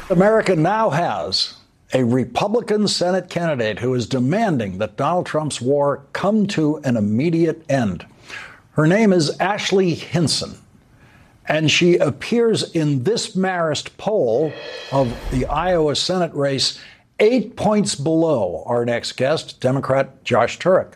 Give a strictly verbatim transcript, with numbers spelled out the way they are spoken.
America now has a Republican Senate candidate who is demanding that Donald Trump's war come to an immediate end. Her name is Ashley Hinson, and she appears in this Marist poll of the Iowa Senate race eight points below our next guest, Democrat Josh Turek.